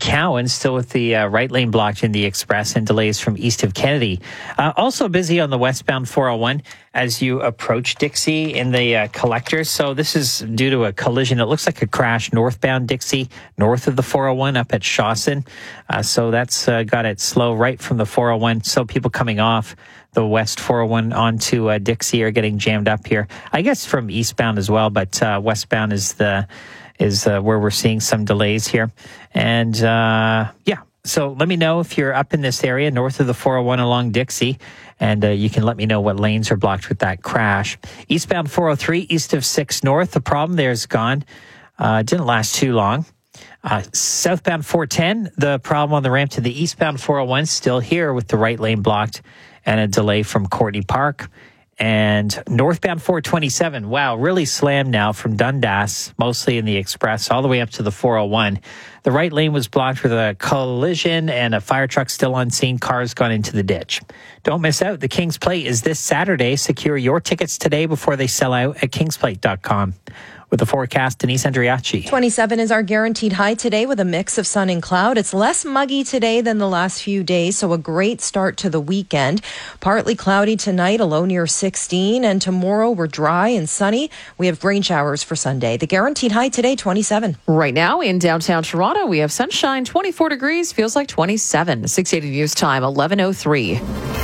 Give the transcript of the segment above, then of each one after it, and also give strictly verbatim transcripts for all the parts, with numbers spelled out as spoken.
Cowan, still with the uh, right lane blocked in the express and delays from east of Kennedy. Uh, also busy on the westbound four oh one as you approach Dixie in the uh, collectors. So this is due to a collision. It looks like a crash northbound Dixie, north of the four oh one up at Shawson. Uh, so that's uh, got it slow right from the four oh one. So people coming off the west four oh one onto uh, Dixie are getting jammed up here. I guess from eastbound as well, but uh, westbound is the is uh, where we're seeing some delays here. And uh, yeah, so let me know if you're up in this area north of the four oh one along Dixie, and uh, you can let me know what lanes are blocked with that crash. Eastbound four oh three east of six North, the problem there is gone. Uh, didn't last too long. Uh, southbound four ten, the problem on the ramp to the eastbound four oh one still here with the right lane blocked and a delay from Courtney Park. And northbound four twenty-seven, wow, really slammed now from Dundas, mostly in the express, all the way up to the four oh one. The right lane was blocked with a collision and a fire truck still on scene. Cars gone into the ditch. Don't miss out. The King's Plate is this Saturday. Secure your tickets today before they sell out at kings plate dot com. With the forecast, Denise Andriachi. twenty-seven is our guaranteed high today with a mix of sun and cloud. It's less muggy today than the last few days, so a great start to the weekend. Partly cloudy tonight, a low near sixteen, and tomorrow we're dry and sunny. We have rain showers for Sunday. The guaranteed high today, twenty-seven. Right now in downtown Toronto, we have sunshine, twenty-four degrees, feels like twenty-seven. six eighty News Time, eleven oh three.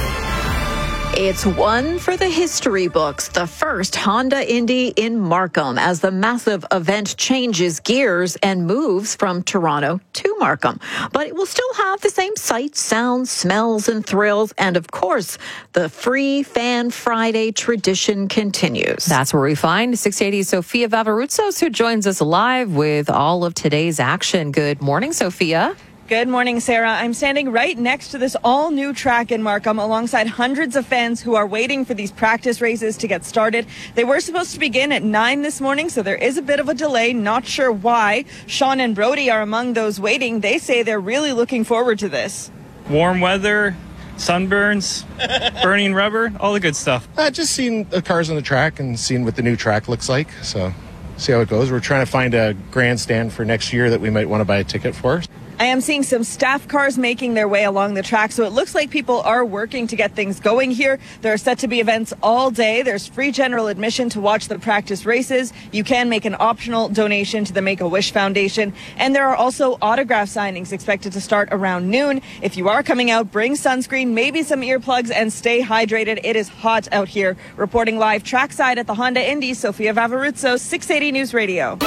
It's one for the history books, the first Honda Indy in Markham, as the massive event changes gears and moves from Toronto to Markham. But it will still have the same sights, sounds, smells, and thrills. And of course, the free Fan Friday tradition continues. That's where we find six eighty Sophia Vavarutsos, who joins us live with all of today's action. Good morning, Sophia. Good morning, Sarah. I'm standing right next to this all-new track in Markham alongside hundreds of fans who are waiting for these practice races to get started. They were supposed to begin at nine this morning, so there is a bit of a delay. Not sure why. Sean and Brody are among those waiting. They say they're really looking forward to this. Warm weather, sunburns, burning rubber, all the good stuff. Uh, just seeing the cars on the track and seeing what the new track looks like, so see how it goes. We're trying to find a grandstand for next year that we might want to buy a ticket for. I am seeing some staff cars making their way along the track, so it looks like people are working to get things going here. There are set to be events all day. There's free general admission to watch the practice races. You can make an optional donation to the Make-A-Wish Foundation. And there are also autograph signings expected to start around noon. If you are coming out, bring sunscreen, maybe some earplugs, and stay hydrated. It is hot out here. Reporting live trackside at the Honda Indy, Sophia Vavarutsos, six eighty News Radio.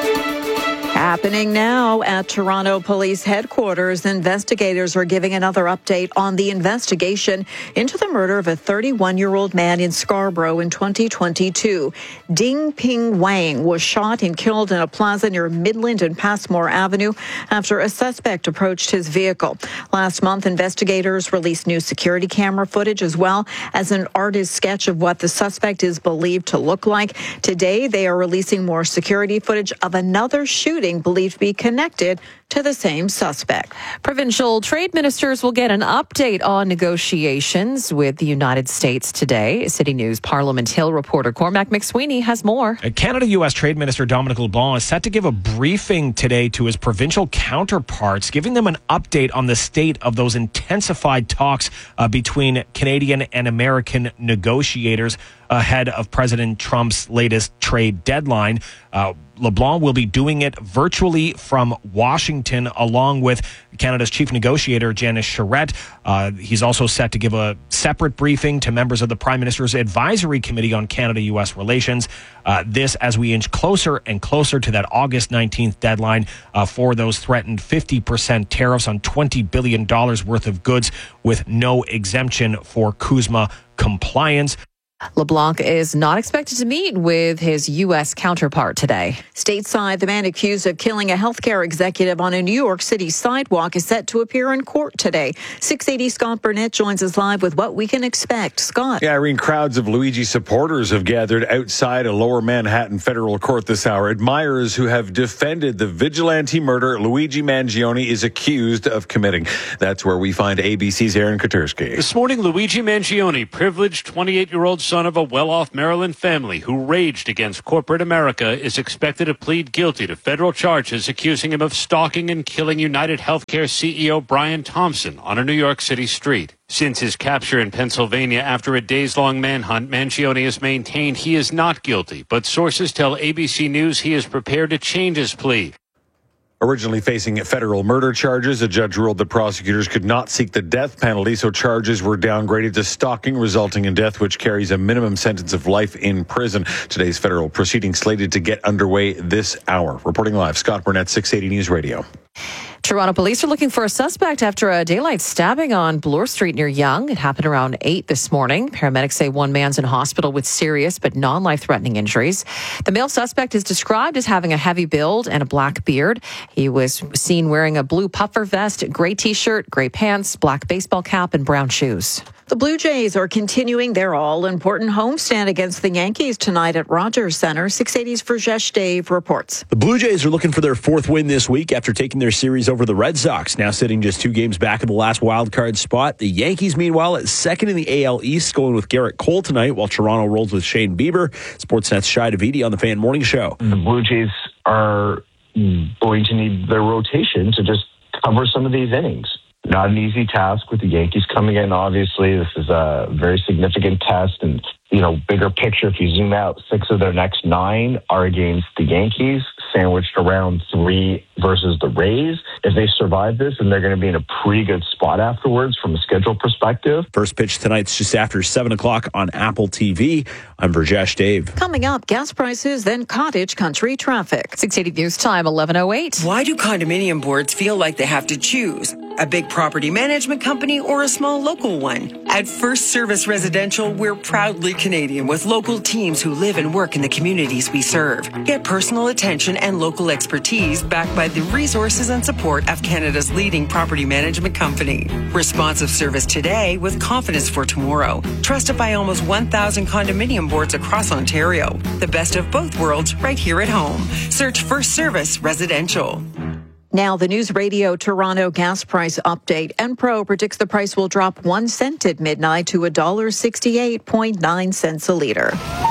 Happening now at Toronto Police Headquarters, investigators are giving another update on the investigation into the murder of a thirty-one-year-old man in Scarborough in twenty twenty-two. Ding Ping Wang was shot and killed in a plaza near Midland and Passmore Avenue after a suspect approached his vehicle. Last month, investigators released new security camera footage as well as an artist's sketch of what the suspect is believed to look like. Today, they are releasing more security footage of another shooting believed to be connected to the same suspect. Provincial trade ministers will get an update on negotiations with the United States today. City News Parliament Hill reporter Cormac McSweeney has more. Canada-U S Trade Minister Dominic LeBlanc is set to give a briefing today to his provincial counterparts, giving them an update on the state of those intensified talks uh, between Canadian and American negotiators ahead of President Trump's latest trade deadline. Uh, LeBlanc will be doing it virtually from Washington, along with Canada's chief negotiator, Janice Charette. Uh, he's also set to give a separate briefing to members of the Prime Minister's Advisory Committee on Canada-U S Relations. Uh, this as we inch closer and closer to that August nineteenth deadline uh, for those threatened fifty percent tariffs on twenty billion dollars worth of goods with no exemption for CUSMA compliance. LeBlanc is not expected to meet with his U S counterpart today. Stateside, the man accused of killing a healthcare executive on a New York City sidewalk is set to appear in court today. six eighty Scott Burnett joins us live with what we can expect. Scott. Yeah, Irene, crowds of Luigi supporters have gathered outside a lower Manhattan federal court this hour. Admirers who have defended the vigilante murder Luigi Mangione is accused of committing. That's where we find A B C's Aaron Katursky. This morning, Luigi Mangione, privileged twenty-eight-year-old son of a well-off Maryland family who raged against corporate America, is expected to plead guilty to federal charges accusing him of stalking and killing United Healthcare C E O Brian Thompson on a New York City street. Since his capture in Pennsylvania after a days-long manhunt, Mangione has maintained he is not guilty, but sources tell A B C News he is prepared to change his plea. Originally facing federal murder charges, a judge ruled that prosecutors could not seek the death penalty, so charges were downgraded to stalking resulting in death, which carries a minimum sentence of life in prison. Today's federal proceeding slated to get underway this hour. Reporting live, Scott Burnett, six eighty News Radio. Toronto police are looking for a suspect after a daylight stabbing on Bloor Street near Yonge. It happened around eight this morning. Paramedics say one man's in hospital with serious but non-life-threatening injuries. The male suspect is described as having a heavy build and a black beard. He was seen wearing a blue puffer vest, gray t-shirt, gray pants, black baseball cap, and brown shoes. The Blue Jays are continuing their all-important homestand against the Yankees tonight at Rogers Center. six eighty's Verjesh Dave reports. The Blue Jays are looking for their fourth win this week after taking their series over the Red Sox, now sitting just two games back in the last wild card spot. The Yankees, meanwhile, at second in the A L East, going with Garrett Cole tonight, while Toronto rolls with Shane Bieber. Sportsnet's Shai Davidi on the Fan Morning Show. The Blue Jays are going to need their rotation to just cover some of these innings. Not an easy task with the Yankees coming in. Obviously, this is a very significant test. And, you know, bigger picture, if you zoom out, six of their next nine are against the Yankees, sandwiched around three versus the Rays. If they survive this, then they're going to be in a pretty good spot afterwards from a schedule perspective. First pitch tonight's just after seven o'clock on Apple T V. I'm Verjesh Dave. Coming up, gas prices, then cottage country traffic. six eighty News Time, eleven oh eight. Why do condominium boards feel like they have to choose? A big property management company or a small local one? At First Service Residential, we're proudly Canadian with local teams who live and work in the communities we serve. Get personal attention and local expertise backed by the resources and support of Canada's leading property management company. Responsive service today with confidence for tomorrow. Trusted by almost one thousand condominium boards across Ontario. The best of both worlds right here at home. Search First Service Residential. Now, the News Radio Toronto gas price update. Enpro predicts the price will drop one cent at midnight to one dollar sixty-eight point nine cents a liter.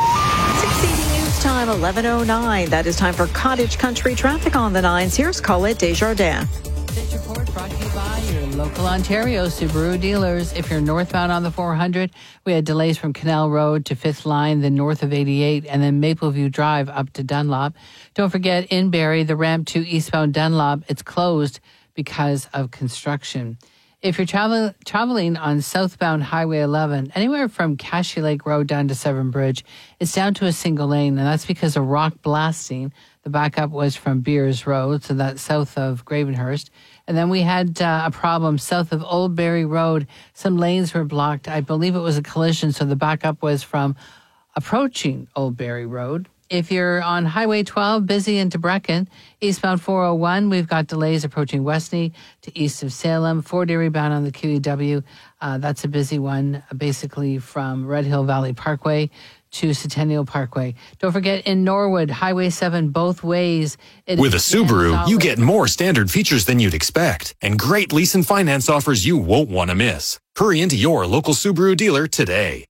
six eighty News Time, eleven oh nine. That is time for cottage country traffic on the nines. Here's Colette Desjardins. This report brought to you by your local Ontario Subaru dealers. If you're northbound on the four hundred, we had delays from Canal Road to Fifth Line, then north of eighty-eight, and then Mapleview Drive up to Dunlop. Don't forget, in Barrie, the ramp to eastbound Dunlop, it's closed because of construction. If you're travel, traveling on southbound Highway eleven, anywhere from Cashy Lake Road down to Severn Bridge, it's down to a single lane, and that's because of rock blasting. The backup was from Beers Road, so that's south of Gravenhurst. And then we had uh, a problem south of Old Barrie Road. Some lanes were blocked. I believe it was a collision, so the backup was from approaching Old Barrie Road. If you're on Highway twelve, busy into Brecken, eastbound four oh one, we've got delays approaching Westney to east of Salem. Fort Erie bound on the Q E W, uh, that's a busy one, basically from Red Hill Valley Parkway to Centennial Parkway. Don't forget, in Norwood, Highway seven both ways. With a Subaru, you get more standard features than you'd expect and great lease and finance offers you won't want to miss. Hurry into your local Subaru dealer today.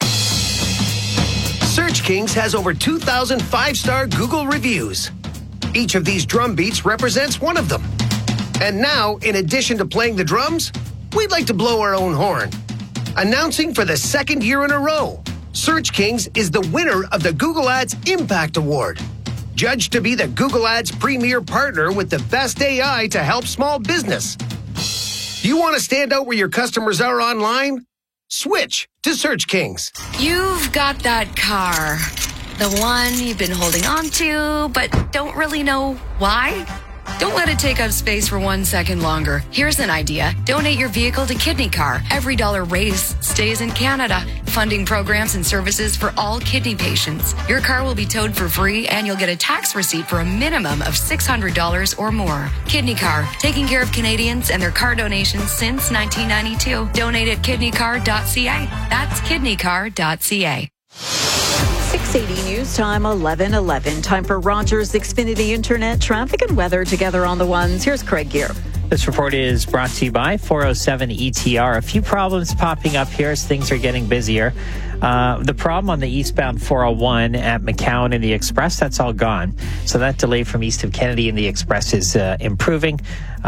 Search Kings has over two thousand five-star Google reviews. Each of these drum beats represents one of them. And now, in addition to playing the drums, we'd like to blow our own horn. Announcing for the second year in a row, Search Kings is the winner of the Google Ads Impact Award. Judged to be the Google Ads premier partner with the best A I to help small business. You want to stand out where your customers are online? Switch to Search Kings. You've got that car. The one you've been holding on to, but don't really know why? Don't let it take up space for one second longer. Here's an idea. Donate your vehicle to Kidney Car. Every dollar raised stays in Canada, funding programs and services for all kidney patients. Your car will be towed for free, and you'll get a tax receipt for a minimum of six hundred dollars or more. Kidney Car, taking care of Canadians and their car donations since nineteen ninety-two. Donate at kidney car dot c a. That's kidney car dot c a. six eighty News Time, eleven eleven. Time for Rogers Xfinity Internet traffic and weather together on the ones. Here's Craig Gear. This report is brought to you by four oh seven E T R. A few problems popping up here as things are getting busier. Uh, the problem on the eastbound four oh one at McCowan and the Express, that's all gone. So that delay from east of Kennedy and the Express is uh, improving.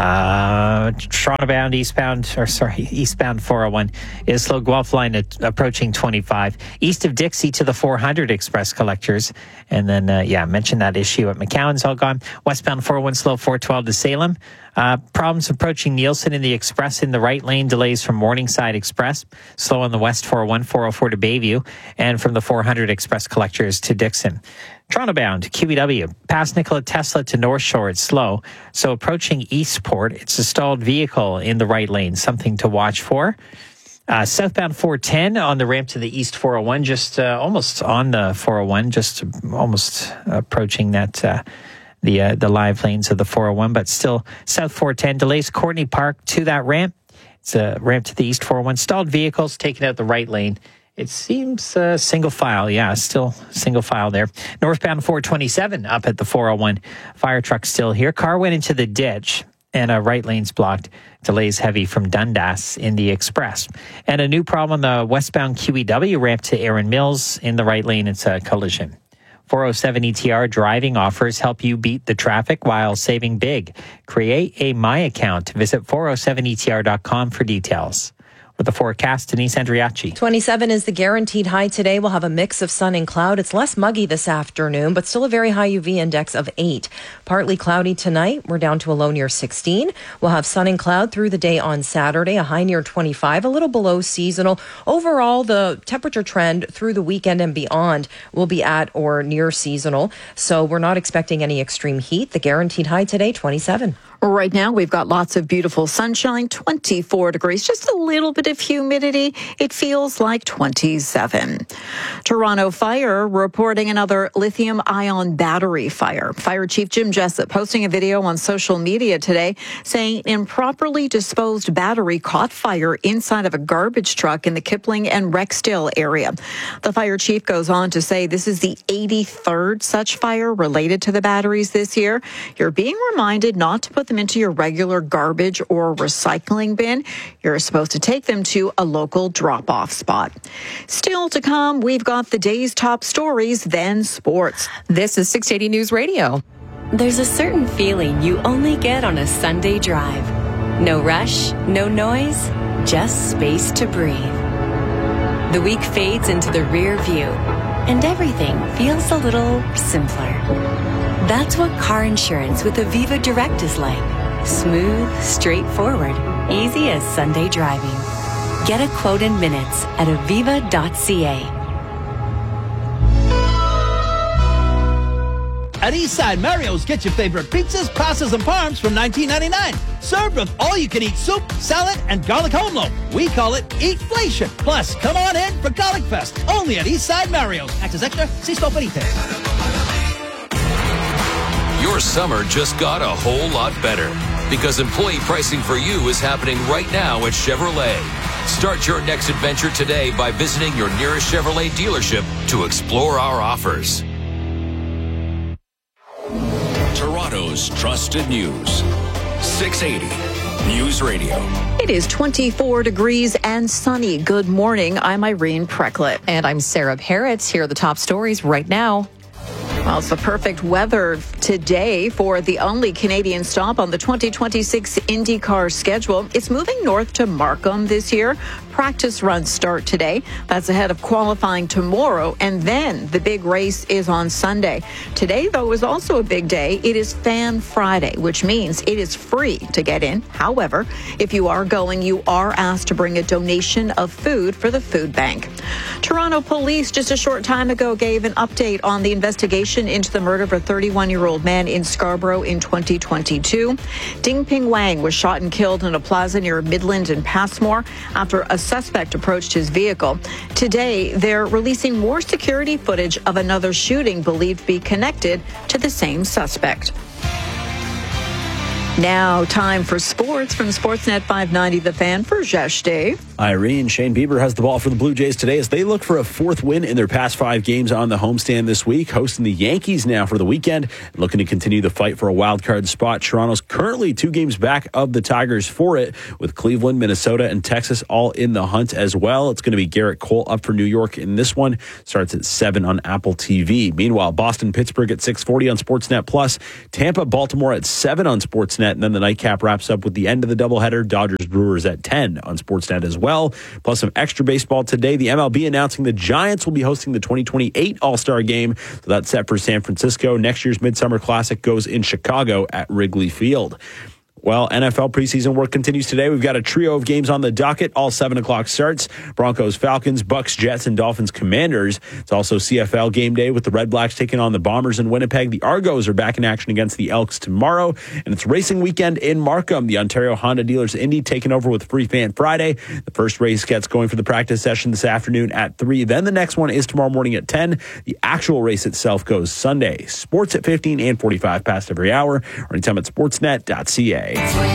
Uh, Toronto-bound eastbound, or sorry, eastbound four oh one is slow. Guelph line at, approaching twenty-five. East of Dixie to the four hundred Express collectors. And then, uh, yeah, I mentioned that issue at McCowan's all gone. Westbound four oh one slow four twelve to Salem. Uh, problems approaching Nielsen in the Express in the right lane. Delays from Morningside Express. Slow on the west four oh one, four oh four to Bayview. And from the four hundred Express collectors to Dixon. Toronto-bound, Q E W, past Nikola Tesla to North Shore, it's slow. So approaching Eastport, it's a stalled vehicle in the right lane, something to watch for. Uh, southbound four ten on the ramp to the east four oh one, just uh, almost on the four oh one, just almost approaching that uh, the uh, the live lanes of the four oh one, but still south four ten delays Courtney Park to that ramp. It's a ramp to the east four oh one, stalled vehicles taking out the right lane. It seems uh, single file. Yeah, still single file there. Northbound four twenty-seven up at the four oh one. Fire truck still here. Car went into the ditch and a right lane's blocked. Delays heavy from Dundas in the Express. And a new problem on the westbound Q E W ramp to Erin Mills in the right lane. It's a collision. four oh seven E T R driving offers help you beat the traffic while saving big. Create a My Account. Visit four oh seven E T R dot com for details. With the forecast, Denise Andriacci. twenty-seven is the guaranteed high today. We'll have a mix of sun and cloud. It's less muggy this afternoon, but still a very high U V index of eight. Partly cloudy tonight. We're down to a low near sixteen. We'll have sun and cloud through the day on Saturday, a high near twenty-five, a little below seasonal. Overall, the temperature trend through the weekend and beyond will be at or near seasonal. So we're not expecting any extreme heat. The guaranteed high today, twenty-seven. Right now, we've got lots of beautiful sunshine, twenty-four degrees, just a little bit of humidity. It feels like twenty-seven. Toronto Fire reporting another lithium-ion battery fire. Fire Chief Jim Jessup posting a video on social media today saying improperly disposed battery caught fire inside of a garbage truck in the Kipling and Rexdale area. The fire chief goes on to say this is the eighty-third such fire related to the batteries this year. You're being reminded not to put them into your regular garbage or recycling bin. You're supposed to take them to a local drop-off spot. Still to come, we've got the day's top stories, then sports. This is six eighty News Radio. There's a certain feeling you only get on a Sunday drive. No rush, no noise, just space to breathe. The week fades into the rear view, and everything feels a little simpler. That's what car insurance with Aviva Direct is like. Smooth, straightforward, easy as Sunday driving. Get a quote in minutes at aviva dot c a. At Eastside Mario's, get your favorite pizzas, pastas, and parms from nineteen ninety-nine. Served with all-you-can-eat soup, salad, and garlic home loaf. We call it Eatflation. Plus, come on in for Garlic Fest. Only at Eastside Mario's. Access extra. See store for details. Your summer just got a whole lot better because employee pricing for you is happening right now at Chevrolet. Start your next adventure today by visiting your nearest Chevrolet dealership to explore our offers. Toronto's trusted news. six eighty News Radio. It is twenty-four degrees and sunny. Good morning. I'm Irene Precklett. And I'm Sarah Parrots. Here are the top stories right now. Well, it's the perfect weather today for the only Canadian stop on the twenty twenty-six IndyCar schedule. It's moving north to Markham this year. Practice runs start today. That's ahead of qualifying tomorrow. And then the big race is on Sunday. Today, though, is also a big day. It is Fan Friday, which means it is free to get in. However, if you are going, you are asked to bring a donation of food for the food bank. Toronto police just a short time ago gave an update on the investigation into the murder of a thirty-one-year-old man in Scarborough in twenty twenty-two. Ding Ping Wang was shot and killed in a plaza near Midland and Passmore after a suspect approached his vehicle. Today, they're releasing more security footage of another shooting believed to be connected to the same suspect. Now, time for sports from Sportsnet five ninety The Fan for Jesh Day. Irene, Shane Bieber has the ball for the Blue Jays today as they look for a fourth win in their past five games on the homestand this week, hosting the Yankees now for the weekend, and looking to continue the fight for a wild card spot. Toronto's currently two games back of the Tigers for it, with Cleveland, Minnesota, and Texas all in the hunt as well. It's going to be Garrett Cole up for New York in this one. Starts at seven on Apple T V. Meanwhile, Boston, Pittsburgh at six forty on Sportsnet Plus. Tampa, Baltimore at seven on Sportsnet. And then the nightcap wraps up with the end of the doubleheader. Dodgers, Brewers at ten on Sportsnet as well. Plus some extra baseball today. The M L B announcing the Giants will be hosting the twenty twenty-eight All-Star Game. So that's set for San Francisco. Next year's Midsummer Classic goes in Chicago at Wrigley Field. Well, N F L preseason work continues today. We've got a trio of games on the docket. All seven o'clock starts. Broncos, Falcons, Bucks, Jets, and Dolphins, Commanders. It's also C F L game day with the Red Blacks taking on the Bombers in Winnipeg. The Argos are back in action against the Elks tomorrow. And it's racing weekend in Markham. The Ontario Honda Dealers Indy taking over with Free Fan Friday. The first race gets going for the practice session this afternoon at three. Then the next one is tomorrow morning at ten. The actual race itself goes Sunday. Sports at fifteen and forty-five past every hour, or anytime at sportsnet dot c a.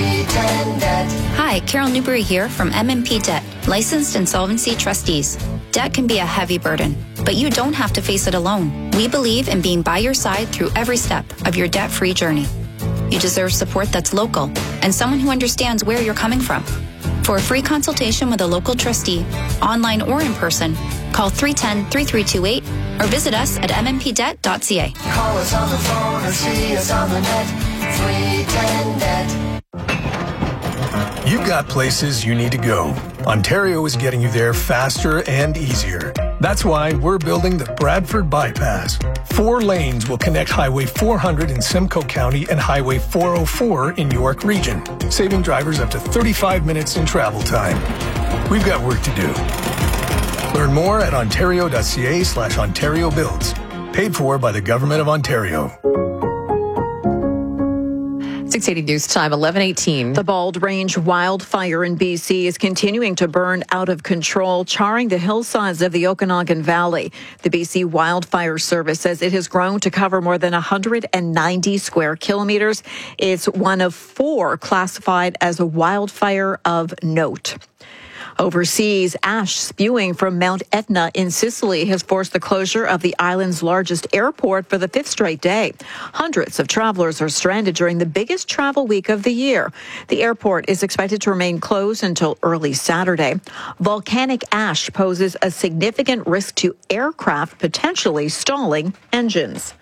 Hi, Carol Newberry here from M and P Debt, licensed insolvency trustees. Debt can be a heavy burden, but you don't have to face it alone. We believe in being by your side through every step of your debt-free journey. You deserve support that's local and someone who understands where you're coming from. For a free consultation with a local trustee, online or in person, call three one zero, three three two eight or visit us at m m p debt dot c a. Call us on the phone or see us on the net. three ten debt. You've got places you need to go. Ontario is getting you there faster and easier. That's why we're building the Bradford Bypass. Four lanes will connect Highway four hundred in Simcoe County and Highway four oh four in York Region, saving drivers up to thirty-five minutes in travel time. We've got work to do. Learn more at ontario dot c a slash Ontario Builds. Paid for by the Government of Ontario. six eighty News Time, eleven eighteen. The Bald Range wildfire in B C is continuing to burn out of control, charring the hillsides of the Okanagan Valley. The B C Wildfire Service says it has grown to cover more than one hundred ninety square kilometers. It's one of four classified as a wildfire of note. Overseas, ash spewing from Mount Etna in Sicily has forced the closure of the island's largest airport for the fifth straight day. Hundreds of travelers are stranded during the biggest travel week of the year. The airport is expected to remain closed until early Saturday. Volcanic ash poses a significant risk to aircraft, potentially stalling engines.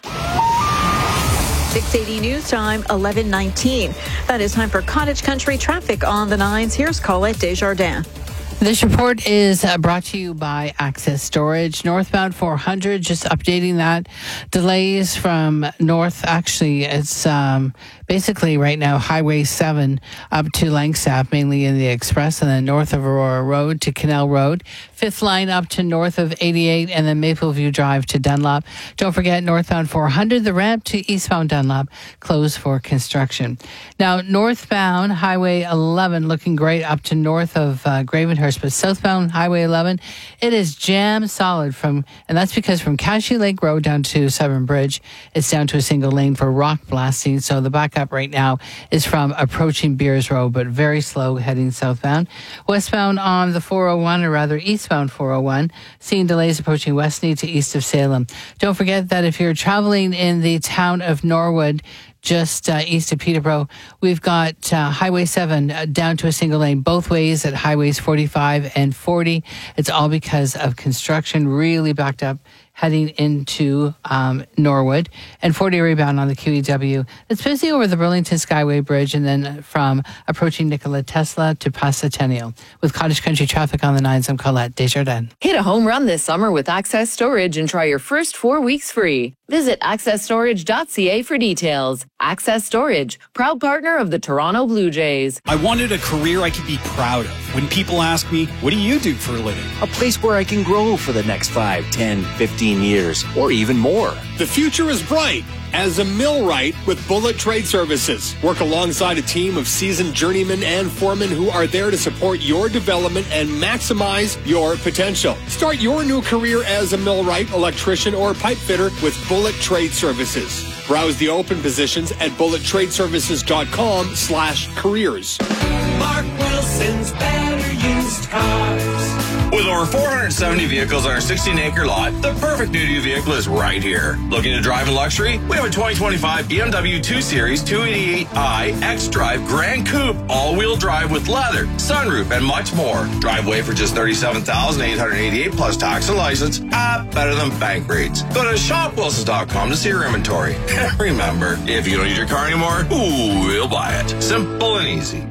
six eighty News Time, eleven nineteen. That is time for Cottage Country traffic on the nines. Here's Colette Desjardins. This report is uh, brought to you by Access Storage. Northbound four hundred, just updating that. Delays from north, actually, it's um, basically right now Highway seven up to Langstaff, mainly in the Express, and then north of Aurora Road to Canal Road. Fifth line up to north of eighty-eight, and then Mapleview Drive to Dunlop. Don't forget, northbound four hundred, the ramp to eastbound Dunlop, closed for construction. Now, northbound Highway eleven looking great up to north of uh, Gravenhurst, but southbound Highway eleven, it is jam solid from, and that's because from Cashew Lake Road down to Severn Bridge, it's down to a single lane for rock blasting. So the backup right now is from approaching Beers Road, but very slow heading southbound. Westbound on the four oh one, or rather eastbound four oh one, seeing delays approaching Westney to east of Salem. Don't forget that if you're traveling in the town of Norwood, just uh, east of Peterborough, we've got uh, Highway seven uh, down to a single lane both ways at Highways forty-five and forty. It's all because of construction, really backed up heading into um, Norwood, and forty rebound on the Q E W. It's busy over the Burlington Skyway Bridge, and then from approaching Nikola Tesla to past Centennial. With Cottage Country traffic on the nines, I'm Colette Desjardins. Hit a home run this summer with Access Storage and try your first four weeks free. Visit access storage dot c a for details. Access Storage, proud partner of the Toronto Blue Jays. I wanted a career I could be proud of. When people ask me, what do you do for a living? A place where I can grow for the next five, ten, fifteen years, or even more. The future is bright as a millwright with Bullet Trade Services. Work alongside a team of seasoned journeymen and foremen who are there to support your development and maximize your potential. Start your new career as a millwright, electrician, or pipe fitter with Bullet Trade Services. Browse the open positions at bullet trade services dot com slash careers. Mark Wilson's Better Used Cars. With over four hundred seventy vehicles on our sixteen acre lot, the perfect new vehicle is right here. Looking to drive in luxury? We have a twenty twenty-five B M W two series two eighty-eight i X-Drive Grand Coupe, all-wheel drive with leather, sunroof, and much more. Driveway for just thirty-seven thousand eight hundred eighty-eight dollars plus tax and license. Ah, better than bank rates. Go to shop wilsons dot com to see your inventory. Remember, if you don't need your car anymore, ooh, we'll buy it. Simple and easy.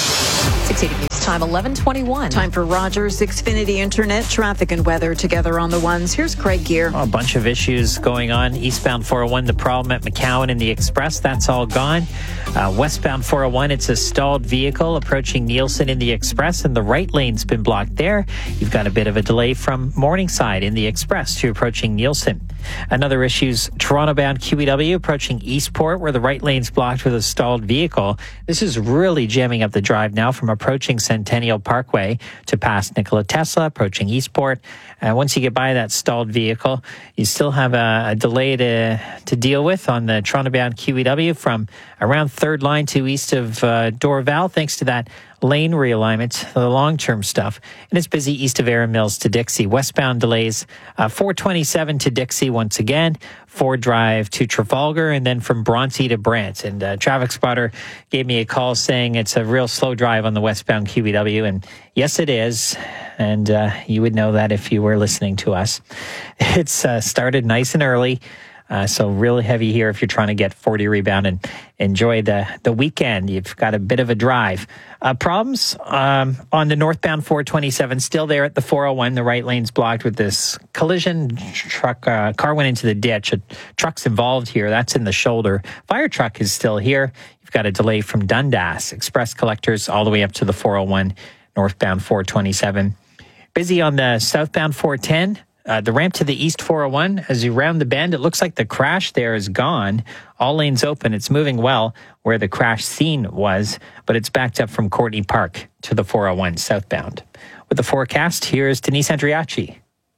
six eighty News Time, eleven twenty-one. Time for Rogers Xfinity Internet traffic and weather together on the ones. Here's Craig Gear. Oh, a bunch of issues going on. Eastbound four oh one, the problem at McCowan and the Express, that's all gone. Uh, westbound four oh one, it's a stalled vehicle approaching Nielsen in the Express, and the right lane's been blocked there. You've got a bit of a delay from Morningside in the Express to approaching Nielsen. Another issue's Toronto-bound Q E W approaching Eastport, where the right lane's blocked with a stalled vehicle. This is really jamming up the drive now from approaching Centennial Parkway to past Nikola Tesla, approaching Eastport. Uh, once you get by that stalled vehicle, you still have a, a delay to to deal with on the Toronto-bound Q E W from around third line to east of uh, Dorval, thanks to that lane realignment, the long-term stuff. And it's busy east of Erin Mills to Dixie. Westbound delays, uh, four twenty-seven to Dixie once again, Ford Drive to Trafalgar, and then from Bronte to Brant. And uh, Traffic Spotter gave me a call saying it's a real slow drive on the westbound Q E W. And yes, it is. And uh, you would know that if you were listening to us. It's uh, started nice and early. Uh, so really heavy here if you're trying to get forty rebound and enjoy the, the weekend. You've got a bit of a drive. Uh, problems um, on the northbound four twenty-seven, still there at the four oh one. The right lane's blocked with this collision. Truck uh, car went into the ditch. A truck's involved here. That's in the shoulder. Fire truck is still here. You've got a delay from Dundas. Express collectors all the way up to the four oh one, northbound four twenty-seven. Busy on the southbound four ten. Uh, the ramp to the east four oh one, as you round the bend, it looks like the crash there is gone. All lanes open. It's moving well where the crash scene was, but it's backed up from Courtney Park to the four oh one southbound. With the forecast, here's Denise Andriachi.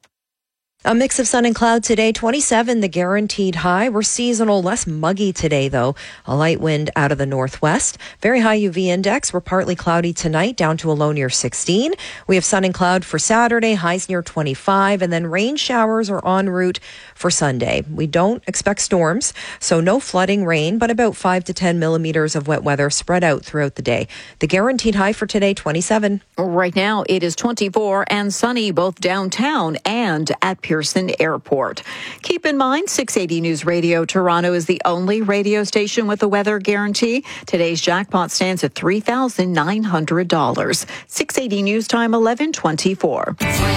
A mix of sun and cloud today, twenty-seven, the guaranteed high. We're seasonal, less muggy today, though. A light wind out of the northwest. Very high U V index. We're partly cloudy tonight, down to a low near sixteen. We have sun and cloud for Saturday, highs near twenty-five, and then rain showers are en route for Sunday. We don't expect storms, so no flooding rain, but about five to ten millimeters of wet weather spread out throughout the day. The guaranteed high for today, twenty-seven. Right now, it is twenty-four and sunny both downtown and at Pearson Airport. Keep in mind, six eighty News Radio Toronto is the only radio station with a weather guarantee. Today's jackpot stands at three thousand nine hundred dollars. six eighty News Time, eleven twenty-four.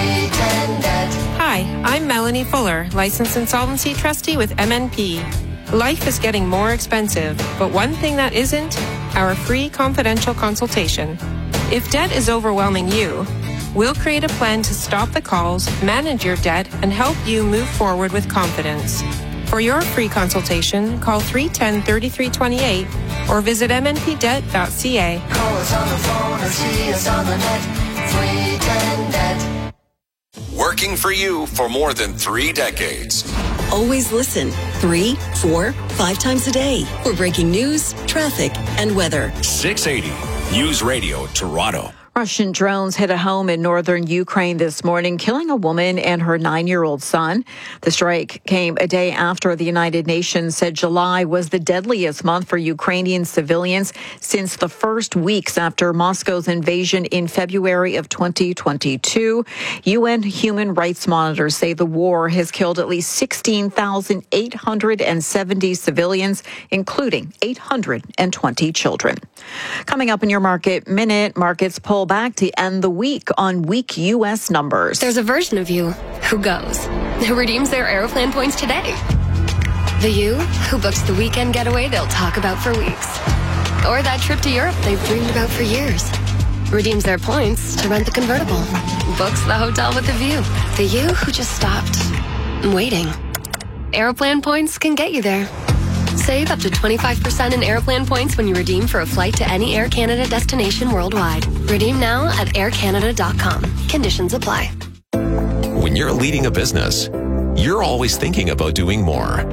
Hi, I'm Melanie Fuller, licensed insolvency trustee with M N P. Life is getting more expensive, but one thing that isn't, our free confidential consultation. If debt is overwhelming you, we'll create a plan to stop the calls, manage your debt, and help you move forward with confidence. For your free consultation, call three one zero, three three two eight or visit m n p debt dot c a. Call us on the phone or see us on the net. three ten debt. Working for you for more than three decades. Always listen three, four, five times a day for breaking news, traffic, and weather. six eighty News Radio Toronto. Russian drones hit a home in northern Ukraine this morning, killing a woman and her nine-year-old son. The strike came a day after the United Nations said July was the deadliest month for Ukrainian civilians since the first weeks after Moscow's invasion in February of twenty twenty-two. U N human rights monitors say the war has killed at least sixteen thousand eight hundred seventy civilians, including eight hundred twenty children. Coming up in your Market Minute, markets pull back to end the week on weak U S numbers. There's a version of you who goes, who redeems their Aeroplan points today. The you who books the weekend getaway they'll talk about for weeks. Or that trip to Europe they've dreamed about for years. Redeems their points to rent the convertible. Books the hotel with the view. The you who just stopped waiting. Aeroplan points can get you there. Save up to twenty-five percent in Aeroplan points when you redeem for a flight to any Air Canada destination worldwide. Redeem now at air canada dot com. Conditions apply. When you're leading a business, you're always thinking about doing more.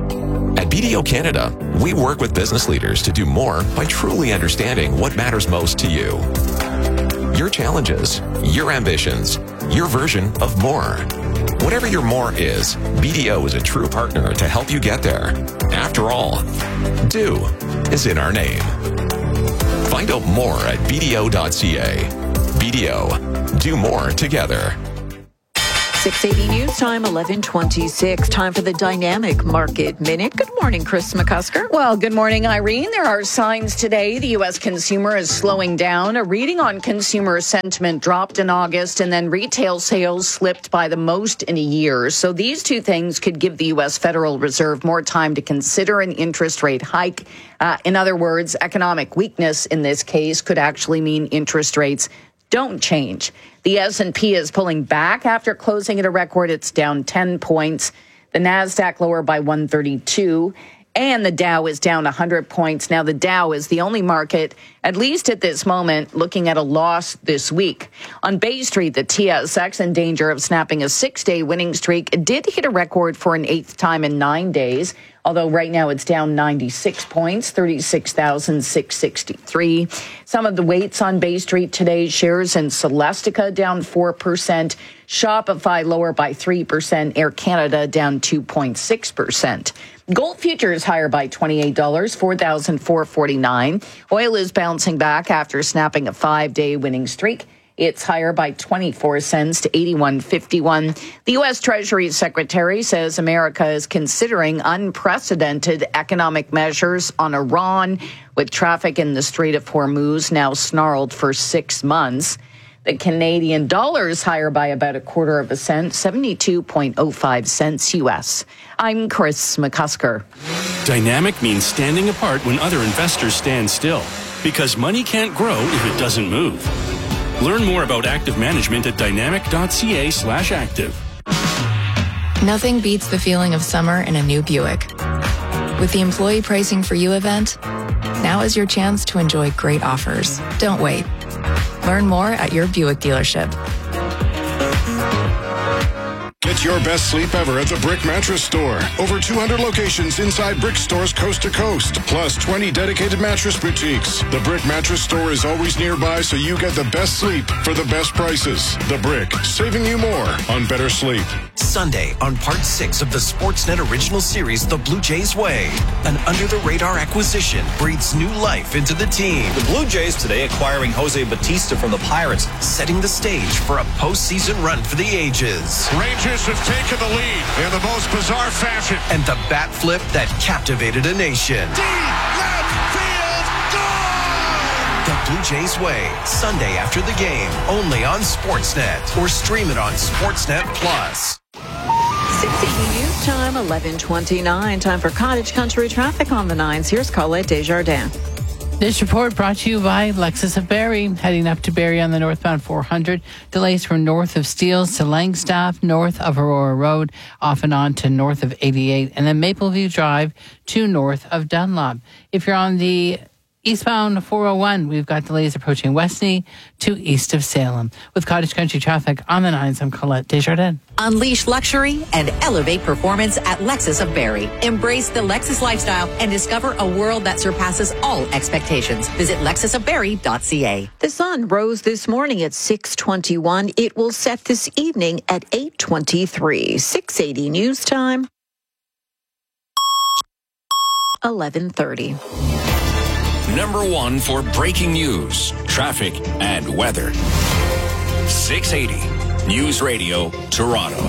At B D O Canada, we work with business leaders to do more by truly understanding what matters most to you. Your challenges, your ambitions, your version of more. Whatever your more is, B D O is a true partner to help you get there. After all, do is in our name. Find out more at b d o dot c a. B D O, do more together. six eighty News Time, eleven twenty-six. Time for the Dynamic Market Minute. Good morning, Chris McCusker. Well, good morning, Irene. There are signs today the U S consumer is slowing down. A reading on consumer sentiment dropped in August, and then retail sales slipped by the most in a year. So these two things could give the U S Federal Reserve more time to consider an interest rate hike. Uh, in other words, economic weakness in this case could actually mean interest rates don't change. The S and P is pulling back after closing at a record. It's down ten points. The NASDAQ lower by one thirty-two. And the Dow is down one hundred points. Now, the Dow is the only market, at least at this moment, looking at a loss this week. On Bay Street, the T S X, in danger of snapping a six-day winning streak, it did hit a record for an eighth time in nine days. Although right now it's down ninety-six points, thirty-six thousand six hundred sixty-three. Some of the weights on Bay Street today, shares in Celestica down four percent, Shopify lower by three percent, Air Canada down two point six percent. Gold futures higher by twenty-eight dollars, four thousand four hundred forty-nine dollars. Oil is bouncing back after snapping a five-day winning streak. It's higher by twenty-four cents to eighty-one fifty-one. The U S Treasury Secretary says America is considering unprecedented economic measures on Iran, with traffic in the Strait of Hormuz now snarled for six months. The Canadian dollar is higher by about a quarter of a cent, seventy-two point oh five cents U S. I'm Chris McCusker. Dynamic means standing apart when other investors stand still, because money can't grow if it doesn't move. Learn more about active management at dynamic.ca slash active. Nothing beats the feeling of summer in a new Buick. With the Employee Pricing for You event, now is your chance to enjoy great offers. Don't wait. Learn more at your Buick dealership. Get your best sleep ever at the Brick Mattress Store. Over two hundred locations inside Brick stores coast to coast, plus twenty dedicated mattress boutiques. The Brick Mattress Store is always nearby, so you get the best sleep for the best prices. The Brick, saving you more on better sleep. Sunday on part six of the Sportsnet original series, The Blue Jays Way. An under-the-radar acquisition breathes new life into the team. The Blue Jays today acquiring Jose Batista from the Pirates, setting the stage for a postseason run for the ages. Rangers have taken the lead in the most bizarre fashion. And the bat flip that captivated a nation. Deep left field, gone! The Blue Jays Way, Sunday after the game, only on Sportsnet, or stream it on Sportsnet Plus. six eighty News Time, eleven twenty-nine. Time for Cottage Country traffic on the nines. Here's Colette Desjardins. This report brought to you by Lexus of Barrie. Heading up to Barrie on the northbound four hundred. Delays from north of Steeles to Langstaff, north of Aurora Road, off and on to north of eighty-eight, and then Mapleview Drive to north of Dunlop. If you're on the eastbound four oh one, we've got delays approaching Westney to east of Salem. With Cottage Country traffic on the nines, I'm Colette Desjardins. Unleash luxury and elevate performance at Lexus of Barrie. Embrace the Lexus lifestyle and discover a world that surpasses all expectations. Visit lexus of barrie dot c a. The sun rose this morning at six twenty-one. It will set this evening at eight twenty-three. six eighty News Time, eleven thirty. Number one for breaking news, traffic, and weather. six eighty News Radio, Toronto.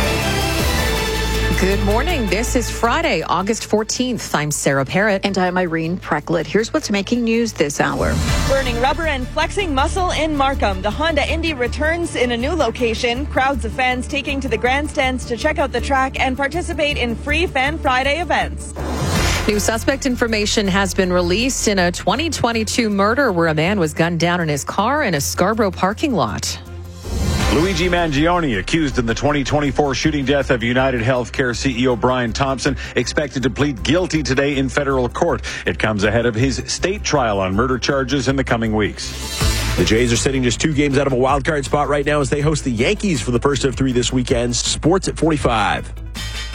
Good morning. This is Friday, August fourteenth. I'm Sarah Parrott. And I'm Irene Precklett. Here's what's making news this hour. Burning rubber and flexing muscle in Markham. The Honda Indy returns in a new location. Crowds of fans taking to the grandstands to check out the track and participate in free Fan Friday events. New suspect information has been released in a twenty twenty-two murder where a man was gunned down in his car in a Scarborough parking lot. Luigi Mangione, accused in the twenty twenty-four shooting death of United Healthcare C E O Brian Thompson, expected to plead guilty today in federal court. It comes ahead of his state trial on murder charges in the coming weeks. The Jays are sitting just two games out of a wild card spot right now as they host the Yankees for the first of three this weekend. Sports at forty-five.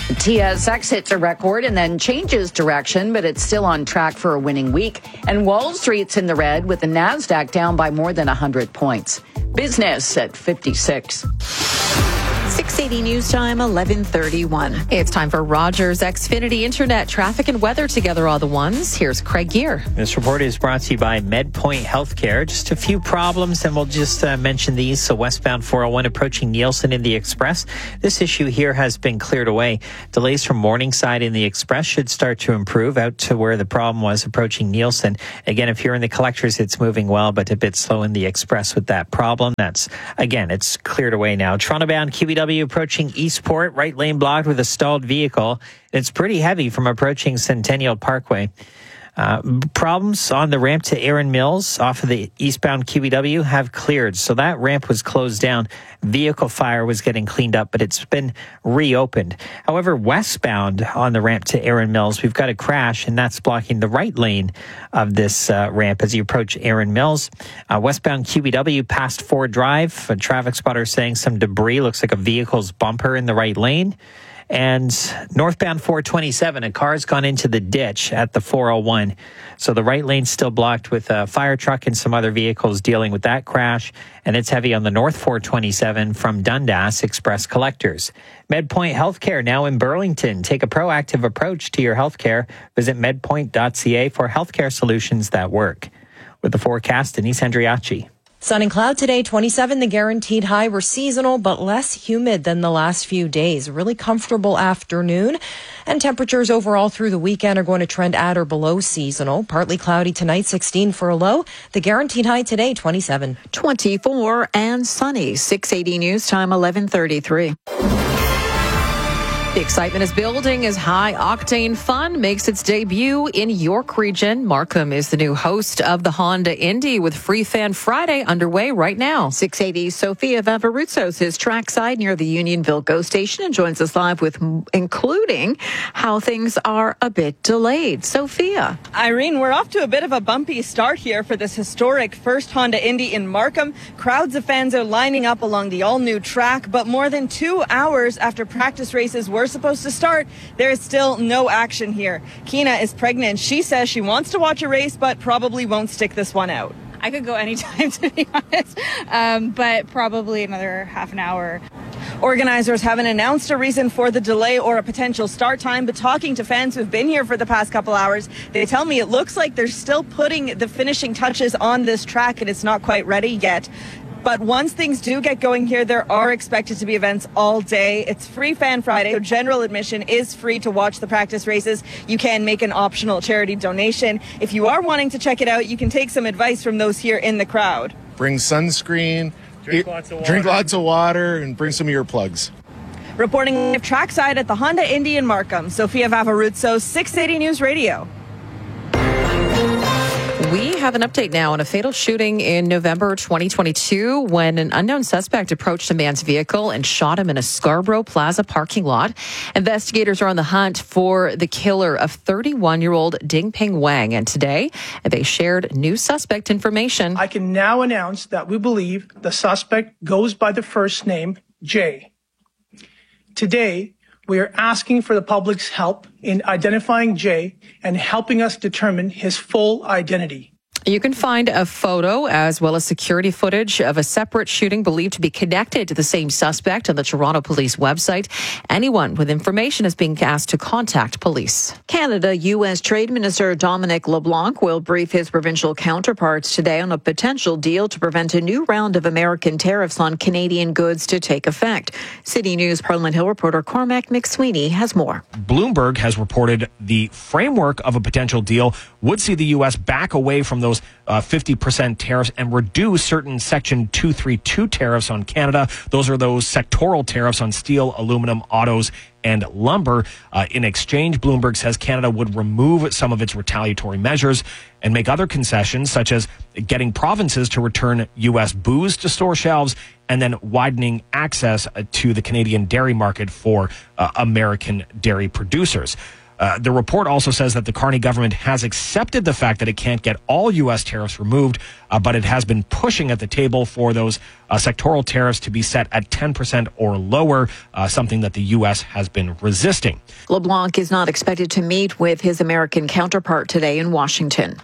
T S X hits a record and then changes direction, but it's still on track for a winning week. And Wall Street's in the red with the NASDAQ down by more than one hundred points. Business at fifty-six. six eighty News Time, eleven thirty-one. It's time for Rogers Xfinity Internet traffic and weather together all the ones. Here's Craig Gear. This report is brought to you by MedPoint Healthcare. Just a few problems, and we'll just uh, mention these. So westbound four oh one approaching Nielsen in the Express. This issue here has been cleared away. Delays from Morningside in the Express should start to improve out to where the problem was approaching Nielsen. Again, if you're in the collectors, it's moving well, but a bit slow in the Express with that problem. That's, again, it's cleared away now. Toronto-bound Q B W approaching Eastport, right lane blocked with a stalled vehicle. It's pretty heavy from approaching Centennial Parkway. Uh, problems on the ramp to Erin Mills off of the eastbound Q B W have cleared. So that ramp was closed down. Vehicle fire was getting cleaned up, but it's been reopened. However, westbound on the ramp to Erin Mills, we've got a crash, and that's blocking the right lane of this uh, ramp as you approach Erin Mills. Uh, westbound Q B W past Ford Drive. A traffic spotter saying some debris looks like a vehicle's bumper in the right lane. And northbound four twenty-seven, a car's gone into the ditch at the four oh one. So the right lane's still blocked with a fire truck and some other vehicles dealing with that crash. And it's heavy on the north four twenty-seven from Dundas Express Collectors. MedPoint Healthcare now in Burlington. Take a proactive approach to your healthcare. Visit medpoint dot c a for healthcare solutions that work. With the forecast, Denise Andriachi. Sun and cloud today, twenty-seven. The guaranteed high. We're seasonal, but less humid than the last few days. Really comfortable afternoon. And temperatures overall through the weekend are going to trend at or below seasonal. Partly cloudy tonight, sixteen for a low. The guaranteed high today, twenty-seven. twenty-four and sunny. six eighty News Time, eleven thirty-three. The excitement is building as high-octane fun makes its debut in York Region. Markham is the new host of the Honda Indy with Free Fan Friday underway right now. six eighty Sophia Vavarutsos is trackside near the Unionville GO station and joins us live with including how things are a bit delayed. Sophia. Irene, we're off to a bit of a bumpy start here for this historic first Honda Indy in Markham. Crowds of fans are lining up along the all-new track, but more than two hours after practice races were supposed to start, there is still no action here. Keena is pregnant. She says she wants to watch a race, but probably won't stick this one out. I could go anytime, to be honest, um, but probably another half an hour. Organizers haven't announced a reason for the delay or a potential start time, but talking to fans who've been here for the past couple hours, they tell me it looks like they're still putting the finishing touches on this track and it's not quite ready yet. But once things do get going here, there are expected to be events all day. It's Free Fan Friday, so general admission is free to watch the practice races. You can make an optional charity donation. If you are wanting to check it out, you can take some advice from those here in the crowd. Bring sunscreen, drink lots of water, drink lots of water and bring some earplugs. Reporting trackside at the Honda Indy in Markham, Sophia Vavarutsos, six eighty News Radio. We have an update now on a fatal shooting in November twenty twenty-two when an unknown suspect approached a man's vehicle and shot him in a Scarborough Plaza parking lot. Investigators are on the hunt for the killer of thirty-one-year-old Dingping Wang, and today they shared new suspect information. I can now announce that we believe the suspect goes by the first name Jay. Today, we are asking for the public's help in identifying Jay and helping us determine his full identity. You can find a photo as well as security footage of a separate shooting believed to be connected to the same suspect on the Toronto Police website. Anyone with information is being asked to contact police. Canada U S Trade Minister Dominic LeBlanc will brief his provincial counterparts today on a potential deal to prevent a new round of American tariffs on Canadian goods to take effect. City News Parliament Hill reporter Cormac McSweeney has more. Bloomberg has reported the framework of a potential deal would see the U S back away from those uh, fifty percent tariffs and reduce certain Section two thirty-two tariffs on Canada. Those are those sectoral tariffs on steel, aluminum, autos, and lumber. Uh, in exchange, Bloomberg says Canada would remove some of its retaliatory measures and make other concessions, such as getting provinces to return U S booze to store shelves and then widening access to the Canadian dairy market for uh, American dairy producers. Uh, the report also says that the Carney government has accepted the fact that it can't get all U S tariffs removed, uh, but it has been pushing at the table for those uh, sectoral tariffs to be set at ten percent or lower, uh, something that the U S has been resisting. LeBlanc is not expected to meet with his American counterpart today in Washington.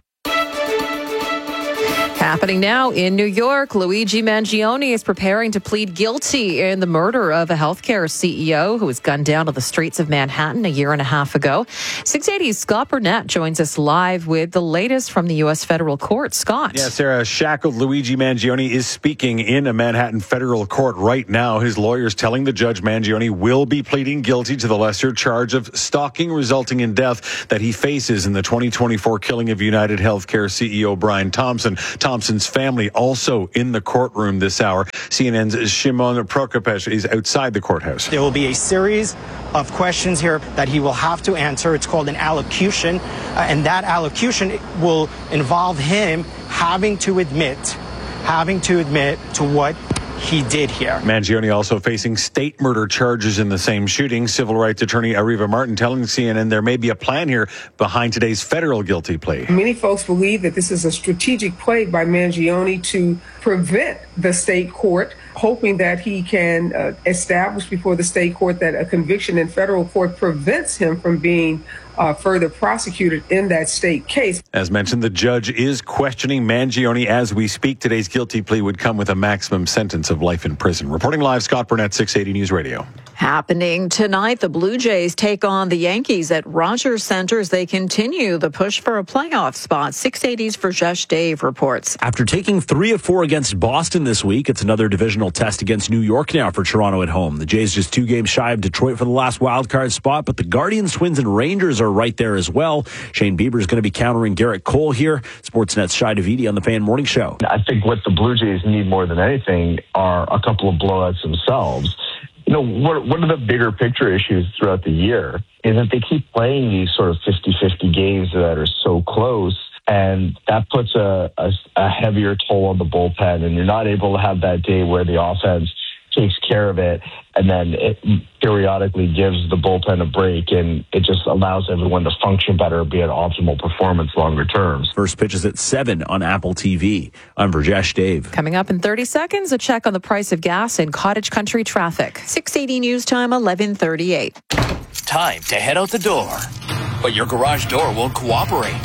Happening now in New York, Luigi Mangione is preparing to plead guilty in the murder of a healthcare C E O who was gunned down on the streets of Manhattan a year and a half ago. six eighty's Scott Burnett joins us live with the latest from the U S federal court. Scott. Yeah, Sarah, shackled Luigi Mangione is speaking in a Manhattan federal court right now. His lawyers telling the judge Mangione will be pleading guilty to the lesser charge of stalking resulting in death that he faces in the twenty twenty-four killing of United Healthcare C E O Brian Thompson. Thompson's family also in the courtroom this hour. C N N's Shimon Prokopech is outside the courthouse. There will be a series of questions here that he will have to answer. It's called an allocution, uh, and that allocution will involve him having to admit, having to admit to what he did here. Mangione also facing state murder charges in the same shooting. Civil rights attorney Ariva Martin telling C N N there may be a plan here behind today's federal guilty plea. Many folks believe that this is a strategic play by Mangione to prevent the state court, hoping that he can uh, establish before the state court that a conviction in federal court prevents him from being Uh, further prosecuted in that state case. As mentioned, the judge is questioning Mangione as we speak. Today's guilty plea would come with a maximum sentence of life in prison. Reporting live, Scott Burnett, six eighty News Radio. Happening tonight, the Blue Jays take on the Yankees at Rogers Center as they continue the push for a playoff spot. six eighty's Verjesh Dave reports. After taking three of four against Boston this week, it's another divisional test against New York now for Toronto at home. The Jays just two games shy of Detroit for the last wildcard spot, but the Guardians, Twins, and Rangers are right there as well. Shane Bieber is going to be countering Garrett Cole here. Sportsnet's Shai Davidi on the Fan Morning Show. I think what the Blue Jays need more than anything are a couple of blowouts themselves. You know, what, one of the bigger picture issues throughout the year is that they keep playing these sort of fifty-fifty games that are so close, and that puts a, a, a heavier toll on the bullpen, and you're not able to have that day where the offense takes care of it, and then it periodically gives the bullpen a break, and it just allows everyone to function better, be an optimal performance longer term. First pitch is at seven on Apple T V. I'm Verjesh Dave. Coming up in thirty seconds, a check on the price of gas in cottage country traffic. six eighty News Time, eleven thirty-eight. Time to head out the door, but your garage door won't cooperate.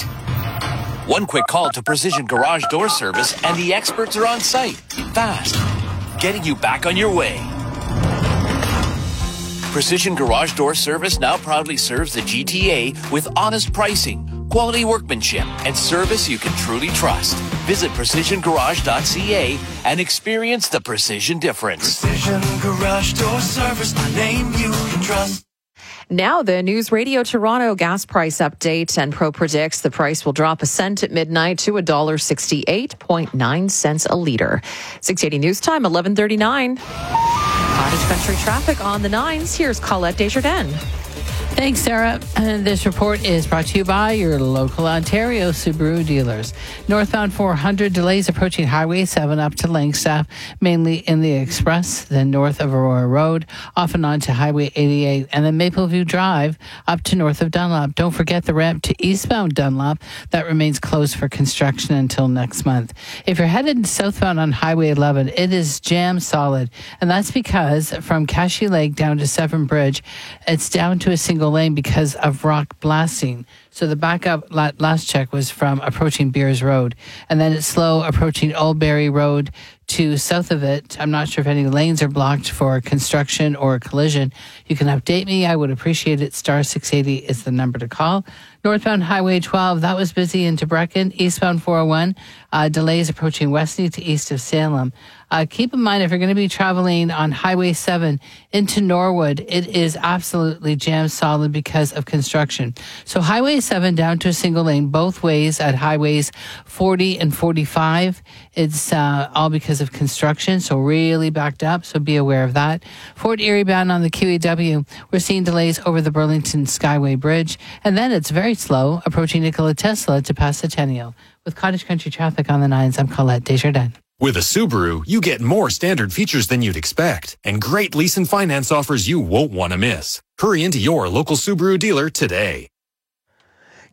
One quick call to Precision Garage Door Service, and the experts are on site, fast, getting you back on your way. Precision Garage Door Service now proudly serves the G T A with honest pricing, quality workmanship, and service you can truly trust. Visit precision garage dot c a and experience the precision difference. Precision Garage Door Service, the name you can trust. Now the News Radio Toronto gas price update, and Pro predicts the price will drop a cent at midnight to one dollar sixty-eight point nine cents a litre. six eighty News Time, eleven thirty-nine. Cottage country traffic on the nines. Here's Colette Desjardins. Thanks, Sarah. And this report is brought to you by your local Ontario Subaru dealers. Northbound four hundred delays approaching Highway seven up to Langstaff, mainly in the Express, then north of Aurora Road, off and on to Highway eighty-eight, and then Mapleview Drive up to north of Dunlop. Don't forget the ramp to eastbound Dunlop. That remains closed for construction until next month. If you're headed southbound on Highway eleven, it is jam solid, and that's because from Cashy Lake down to Severn Bridge, it's down to a single lane because of rock blasting. So the backup last check was from approaching Beers Road, and then it's slow approaching Oldbury Road to south of it. I'm not sure if any lanes are blocked for construction or collision. You can update me. I would appreciate it. Star six eighty is the number to call. Northbound Highway twelve, that was busy into Brecken. Eastbound four oh one, uh, delays approaching Westney to east of Salem. Uh, keep in mind, if you're going to be traveling on Highway seven into Norwood, it is absolutely jam solid because of construction. So Highway seven down to a single lane both ways at highways forty and forty-five. It's uh, all because of construction, so really backed up, so be aware of that. Fort Erie bound on the Q E W, we're seeing delays over the Burlington Skyway Bridge, and then it's very slow approaching Nikola Tesla to pass Centennial. With Cottage Country traffic on the nines, I'm Colette Desjardins. With a Subaru, you get more standard features than you'd expect and great lease and finance offers you won't want to miss. Hurry into your local Subaru dealer today.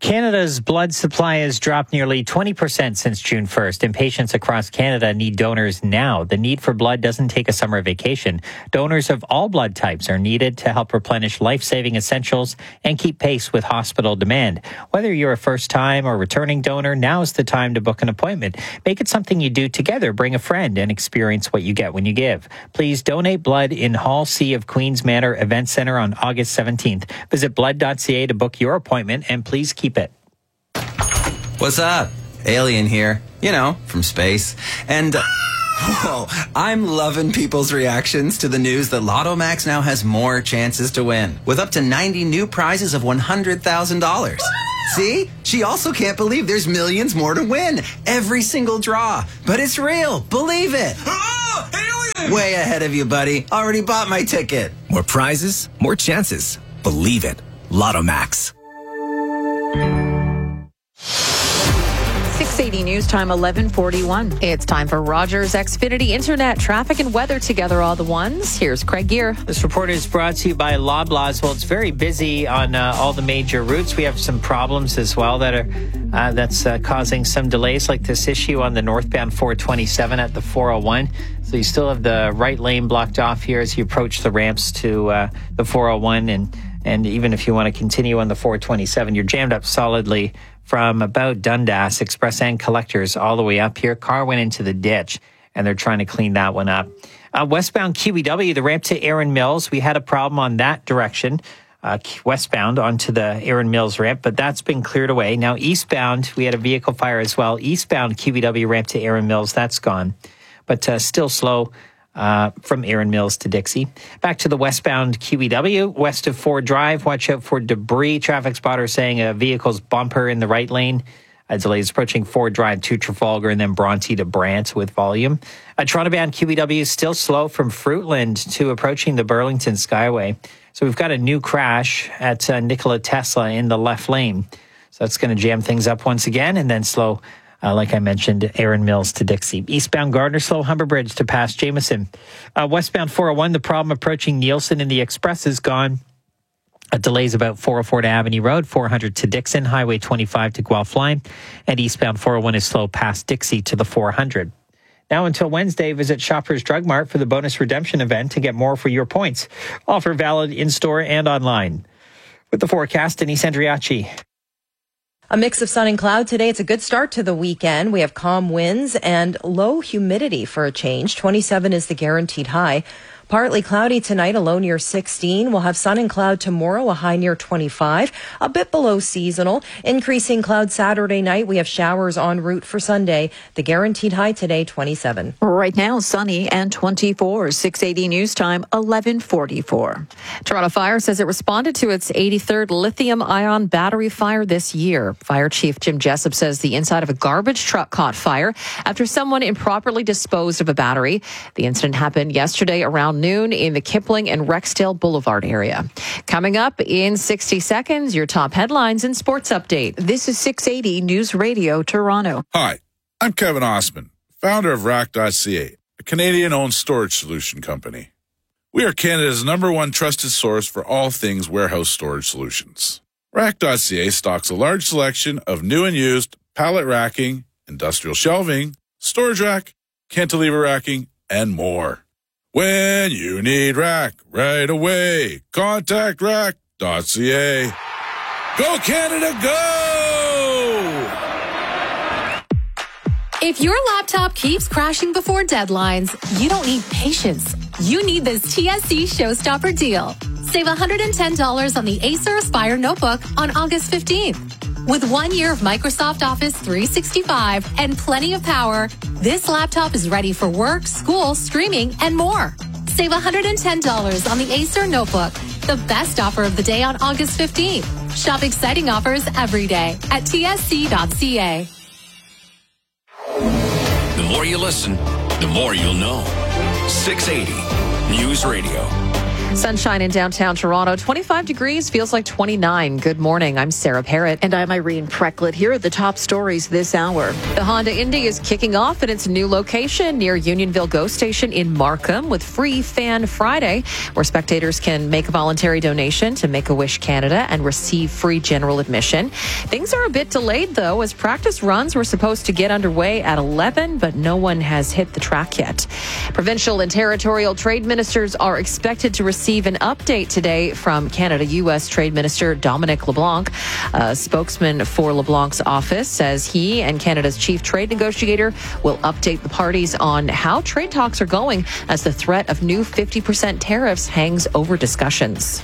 Canada's blood supply has dropped nearly twenty percent since June first, and patients across Canada need donors now. The need for blood doesn't take a summer vacation. Donors of all blood types are needed to help replenish life-saving essentials and keep pace with hospital demand. Whether you're a first-time or returning donor, now is the time to book an appointment. Make it something you do together. Bring a friend and experience what you get when you give. Please donate blood in Hall C of Queen's Manor Event Center on August seventeenth. Visit blood dot c a to book your appointment, and please keep it. What's up? Alien here. You know, from space. And, uh, whoa, I'm loving people's reactions to the news that Lotto Max now has more chances to win, with up to ninety new prizes of one hundred thousand dollars. See? She also can't believe there's millions more to win. Every single draw. But it's real. Believe it. Oh, alien! Way ahead of you, buddy. Already bought my ticket. More prizes, more chances. Believe it. Lotto Max. six eighty News Time, eleven forty-one. It's time for Rogers Xfinity Internet, traffic and weather together all the ones. Here's Craig Gear. This report is brought to you by Loblaws. Well, it's very busy on uh, all the major routes. We have some problems as well that are uh, that's uh, causing some delays, like this issue on the northbound four twenty-seven at the four oh one. So you still have the right lane blocked off here as you approach the ramps to uh, the four oh one, and and even if you want to continue on the four twenty-seven, you're jammed up solidly from about Dundas, Express and Collectors, all the way up here. Car went into the ditch, and they're trying to clean that one up. Uh, westbound Q E W, the ramp to Erin Mills, we had a problem on that direction, uh, westbound onto the Erin Mills ramp, but that's been cleared away. Now, eastbound, we had a vehicle fire as well. Eastbound Q E W ramp to Erin Mills, that's gone, but uh, still slow Uh, from Erin Mills to Dixie. Back to the westbound Q E W, west of Ford Drive. Watch out for debris. Traffic spotter saying a vehicle's bumper in the right lane. Uh, delays approaching Ford Drive to Trafalgar and then Bronte to Brant with volume. Uh, Toronto-bound Q E W is still slow from Fruitland to approaching the Burlington Skyway. So we've got a new crash at uh, Nikola Tesla in the left lane. So that's going to jam things up once again, and then slow Uh, like I mentioned, Erin Mills to Dixie. Eastbound Gardner, slow Humber Bridge to pass Jameson. Uh, westbound four oh one, the problem approaching Nielsen in the Express is gone. Uh, delays about four oh four to Avenue Road, four hundred to Dixon, Highway twenty-five to Guelph Line, and eastbound four oh one is slow past Dixie to the four hundred. Now until Wednesday, visit Shoppers Drug Mart for the bonus redemption event to get more for your points. Offer valid in-store and online. With the forecast, Denise Andriachi. A mix of sun and cloud today. It's a good start to the weekend. We have calm winds and low humidity for a change. twenty-seven is the guaranteed high. Partly cloudy tonight, a low near sixteen. We'll have sun and cloud tomorrow, a high near twenty-five, a bit below seasonal. Increasing cloud Saturday night. We have showers en route for Sunday. The guaranteed high today, twenty-seven. Right now, sunny and twenty-four. six eighty News Time, eleven forty-four. Toronto Fire says it responded to its eighty-third lithium-ion battery fire this year. Fire Chief Jim Jessup says the inside of a garbage truck caught fire after someone improperly disposed of a battery. The incident happened yesterday around noon in the Kipling and Rexdale Boulevard area. Coming up in sixty seconds, your top headlines and sports update. This is six eighty News Radio Toronto. Hi, I'm Kevin Osman, founder of rack dot c a, a Canadian-owned storage solution company. We are Canada's number one trusted source for all things warehouse storage solutions. rack dot c a stocks a large selection of new and used pallet racking, industrial shelving, storage rack, cantilever racking, and more. When you need rack right away, contact rack dot c a. Go Canada, go! If your laptop keeps crashing before deadlines, you don't need patience. You need this T S C Showstopper deal. Save one hundred ten dollars on the Acer Aspire notebook on August fifteenth. With one year of Microsoft Office three sixty-five and plenty of power, this laptop is ready for work, school, streaming, and more. Save one hundred ten dollars on the Acer notebook, the best offer of the day on August fifteenth. Shop exciting offers every day at T S C dot c a. The more you listen, the more you'll know. six eighty News Radio. Sunshine in downtown Toronto, twenty-five degrees, feels like twenty-nine. Good morning. I'm Sarah Parrott. And I'm Irene Precklett. Here are the top stories this hour. The Honda Indy is kicking off at its new location near Unionville GO Station in Markham with Free Fan Friday, where spectators can make a voluntary donation to Make-A-Wish Canada and receive free general admission. Things are a bit delayed, though, as practice runs were supposed to get underway at eleven, but no one has hit the track yet. Provincial and territorial trade ministers are expected to receive Receive an update today from Canada U S Trade Minister Dominic LeBlanc. A spokesman for LeBlanc's office says he and Canada's chief trade negotiator will update the parties on how trade talks are going as the threat of new fifty percent tariffs hangs over discussions.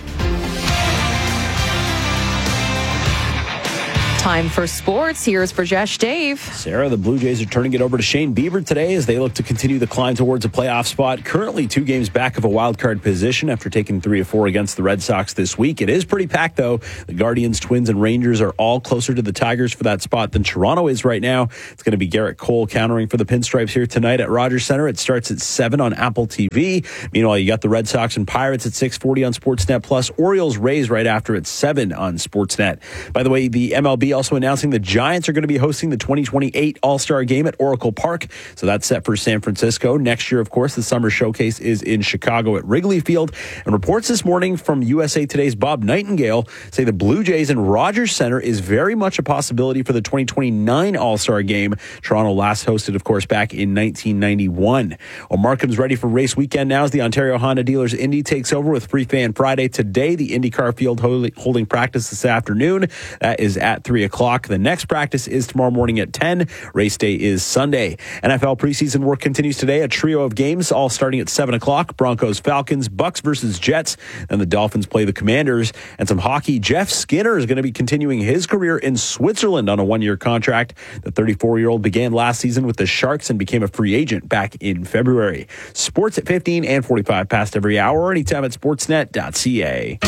Time for sports. Here's Brajesh Dave. Sarah, the Blue Jays are turning it over to Shane Bieber today as they look to continue the climb towards a playoff spot. Currently two games back of a wild card position after taking three or four against the Red Sox this week. It is pretty packed, though. The Guardians, Twins, and Rangers are all closer to the Tigers for that spot than Toronto is right now. It's going to be Garrett Cole countering for the Pinstripes here tonight at Rogers Centre. It starts at seven on Apple T V. Meanwhile, you got the Red Sox and Pirates at six forty on Sportsnet Plus. Orioles Rays right after at seven on Sportsnet. By the way, the M L B also announcing the Giants are going to be hosting the twenty twenty-eight All-Star Game at Oracle Park. So that's set for San Francisco. Next year, of course, the Summer Showcase is in Chicago at Wrigley Field. And reports this morning from U S A Today's Bob Nightingale say the Blue Jays and Rogers Centre is very much a possibility for the twenty twenty-nine All-Star Game. Toronto last hosted, of course, back in nineteen ninety-one. Well, Markham's ready for race weekend now as the Ontario Honda Dealers Indy takes over with Free Fan Friday. Today, the IndyCar field holding practice this afternoon. That is at three o'clock. The next practice is tomorrow morning at ten. Race day is Sunday. N F L preseason work continues today. A trio of games all starting at seven o'clock. Broncos, Falcons, Bucks versus Jets. And the Dolphins play the Commanders. And some hockey. Jeff Skinner is going to be continuing his career in Switzerland on a one-year contract. The thirty-four-year-old began last season with the Sharks and became a free agent back in February. Sports at fifteen and forty-five past every hour or anytime at sportsnet dot c a.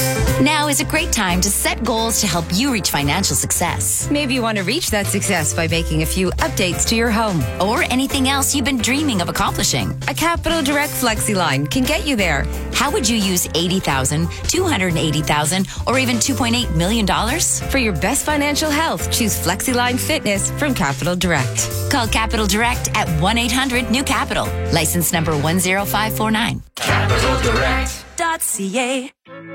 Now is a great time to set goals to help you reach financial success. Maybe you want to reach that success by making a few updates to your home. Or anything else you've been dreaming of accomplishing. A Capital Direct Flexi line can get you there. How would you use eighty thousand dollars, two hundred eighty thousand dollars, or even two point eight million dollars? For your best financial health, choose Flexi Line Fitness from Capital Direct. Call Capital Direct at one eight hundred new capital. License number one zero five four nine. capital direct dot c a.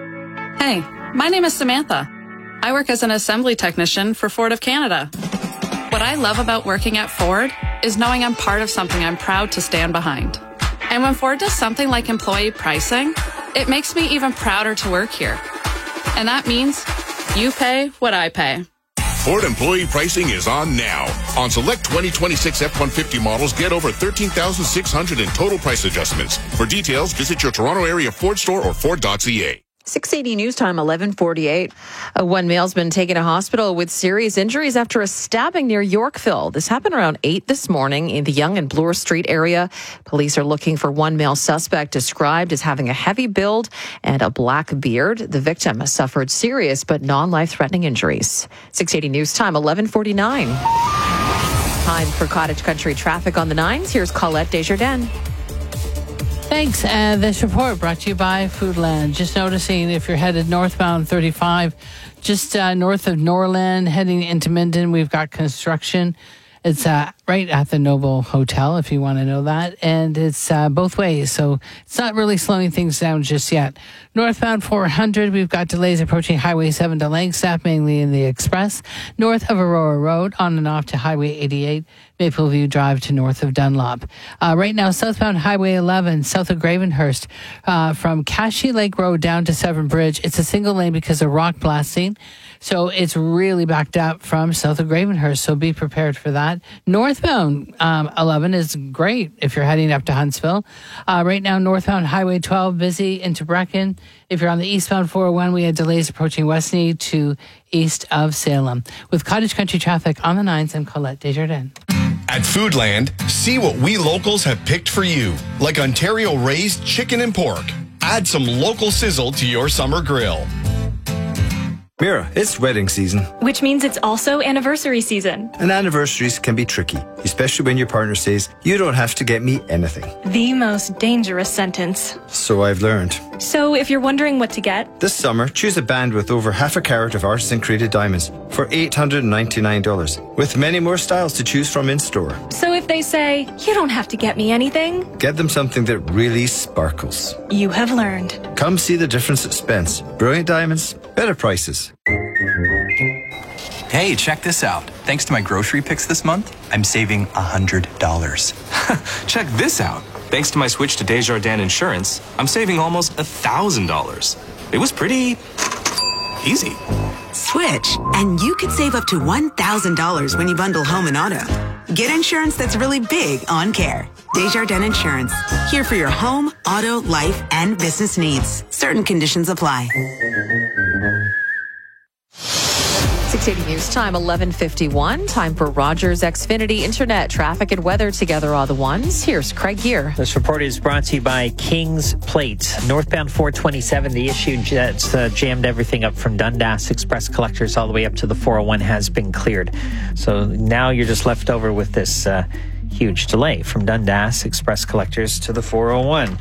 Hey, my name is Samantha. I work as an assembly technician for Ford of Canada. What I love about working at Ford is knowing I'm part of something I'm proud to stand behind. And when Ford does something like employee pricing, it makes me even prouder to work here. And that means you pay what I pay. Ford employee pricing is on now. On select twenty twenty-six F one fifty models, get over thirteen thousand six hundred dollars in total price adjustments. For details, visit your Toronto area Ford store or ford dot c a. six eighty News Time, eleven forty-eight. Uh, one male's been taken to hospital with serious injuries after a stabbing near Yorkville. This happened around eight this morning in the Yonge and Bloor Street area. Police are looking for one male suspect described as having a heavy build and a black beard. The victim has suffered serious but non-life-threatening injuries. six eighty News Time, eleven forty-nine. Time for Cottage Country traffic on the nines. Here's Colette Desjardins. Thanks. Uh, this report brought to you by Foodland. Just noticing if you're headed northbound thirty-five, just uh, north of Norland, heading into Minden, we've got construction. It's uh, right at the Noble Hotel, if you want to know that. And it's uh, both ways, so it's not really slowing things down just yet. Northbound four hundred, we've got delays approaching Highway seven to Langstaff, mainly in the Express. North of Aurora Road, on and off to Highway eighty-eight, Mapleview Drive to north of Dunlop. Uh, right now, southbound Highway eleven, south of Gravenhurst, uh, from Cashy Lake Road down to Severn Bridge. It's a single lane because of rock blasting. So it's really backed up from south of Gravenhurst, so be prepared for that. Northbound um, eleven is great if you're heading up to Huntsville. Uh, right now, northbound Highway twelve, busy into Brecken. If you're on the eastbound four oh one, we had delays approaching Westney to east of Salem. With Cottage Country traffic on the nines, I'm Colette Desjardins. At Foodland, see what we locals have picked for you, like Ontario-raised chicken and pork. Add some local sizzle to your summer grill. Mira, it's wedding season. Which means it's also anniversary season. And anniversaries can be tricky, especially when your partner says, you don't have to get me anything. The most dangerous sentence. So I've learned. So if you're wondering what to get, this summer, choose a band with over half a carat of artisan-created diamonds for eight hundred ninety-nine dollars, with many more styles to choose from in store. So if they say, you don't have to get me anything, get them something that really sparkles. You have learned. Come see the difference at Spence. Brilliant diamonds, better prices. Hey, check this out. Thanks to my grocery picks this month, I'm saving one hundred dollars. Check this out. Thanks to my switch to Desjardins Insurance, I'm saving almost one thousand dollars. It was pretty easy. Switch, and you could save up to one thousand dollars when you bundle home and auto. Get insurance that's really big on care. Desjardins Insurance. Here for your home, auto, life, and business needs. Certain conditions apply. six eighty News Time, eleven fifty-one. Time for Rogers Xfinity Internet traffic and weather together all the ones. Here's Craig Gear. This report is brought to you by Kings Plate. Northbound four twenty-seven, the issue that's uh, jammed everything up from Dundas Express collectors all the way up to the four oh one has been cleared. So now you're just left over with this uh, huge delay from Dundas Express collectors to the four oh one.